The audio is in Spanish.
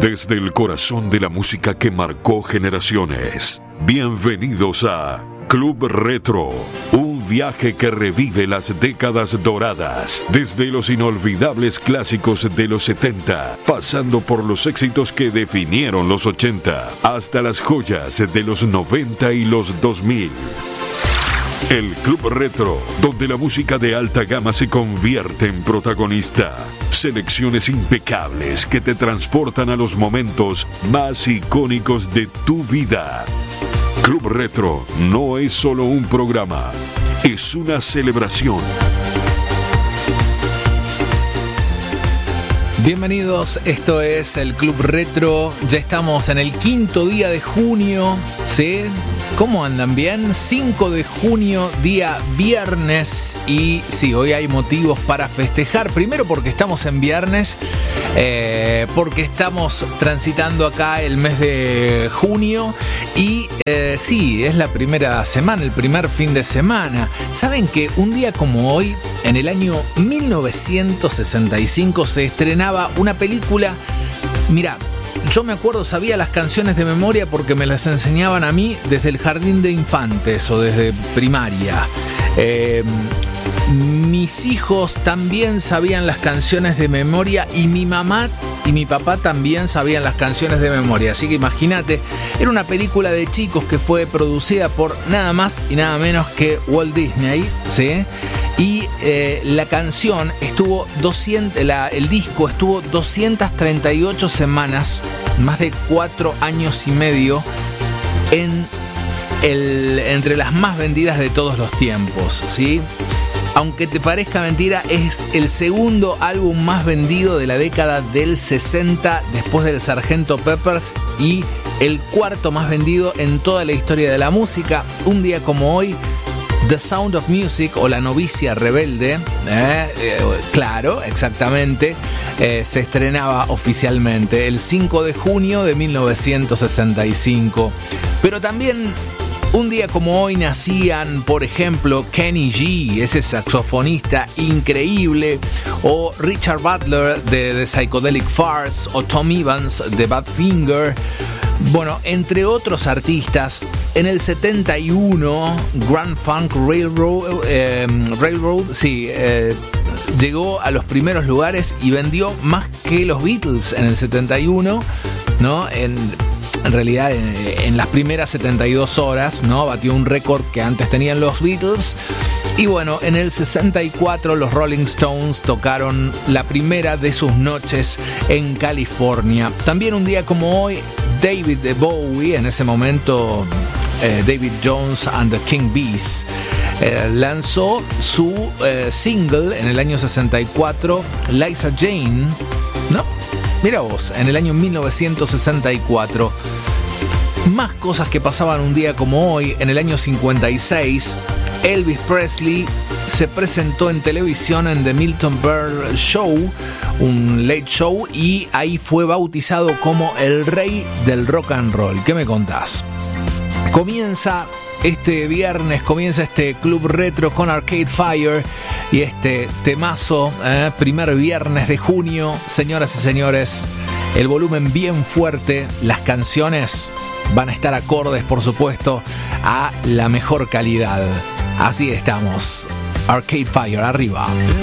Desde el corazón de la música que marcó generaciones, bienvenidos a Club Retro, un viaje que revive las décadas doradas, desde los inolvidables clásicos de los 70, pasando por los éxitos que definieron los 80, hasta las joyas de los 90 y los 2000. El Club Retro, donde la música de alta gama se convierte en protagonista. Selecciones impecables que te transportan a los momentos más icónicos de tu vida. Club Retro no es solo un programa, es una celebración. Bienvenidos, esto es el Club Retro. Ya estamos en el quinto día de junio, ¿sí? ¿Cómo andan? ¿Bien? 5 de junio, día viernes. Y sí, hoy hay motivos para festejar. Primero porque estamos en viernes, porque estamos transitando acá el mes de junio. Y sí, es la primera semana, el primer fin de semana. ¿Saben que un día como hoy, en el año 1965, se estrenaba una película? Mirá, yo me acuerdo, sabía las canciones de memoria porque me las enseñaban a mí desde el jardín de infantes o desde primaria. Mis hijos también sabían las canciones de memoria y mi mamá y mi papá también sabían las canciones de memoria. Así que imagínate, era una película de chicos que fue producida por nada más y nada menos que Walt Disney, ¿sí? Y la canción estuvo el disco estuvo 238 semanas, más de 4 años y medio, entre las más vendidas de todos los tiempos, ¿sí? Aunque te parezca mentira, es el segundo álbum más vendido de la década del 60 después del Sgt. Pepper's y el cuarto más vendido en toda la historia de la música. Un día como hoy, The Sound of Music o La Novicia Rebelde, claro, exactamente, se estrenaba oficialmente el 5 de junio de 1965. Pero también un día como hoy nacían, por ejemplo, Kenny G, ese saxofonista increíble, o Richard Butler de The Psychedelic Furs, o Tom Evans de Badfinger. Bueno, entre otros artistas. En el 71, Grand Funk Railroad llegó a los primeros lugares y vendió más que los Beatles en el 71, ¿no? En realidad, en las primeras 72 horas, ¿no? Batió un récord que antes tenían los Beatles. Y bueno, en el 64 los Rolling Stones tocaron la primera de sus noches en California. También un día como hoy, David Bowie, en ese momento David Jones and the King Bees, lanzó su single en el año 64, Liza Jane, ¿no? Mira vos, en el año 1964. Más cosas que pasaban un día como hoy. En el año 56, Elvis Presley se presentó en televisión en The Milton Berle Show, un late show, y ahí fue bautizado como el rey del rock and roll. ¿Qué me contás? Comienza este viernes, comienza este Club Retro con Arcade Fire y este temazo, primer viernes de junio. Señoras y señores, el volumen bien fuerte, las canciones van a estar acordes, por supuesto, a la mejor calidad. Así estamos. Arcade Fire, arriba.